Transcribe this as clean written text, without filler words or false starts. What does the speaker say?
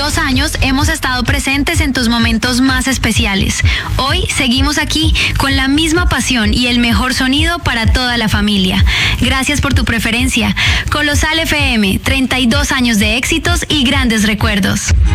32 años hemos estado presentes en tus momentos más especiales. Hoy seguimos aquí con la misma pasión y el mejor sonido para toda la familia. Gracias por tu preferencia. Colosal FM, 32 años de éxitos y grandes recuerdos.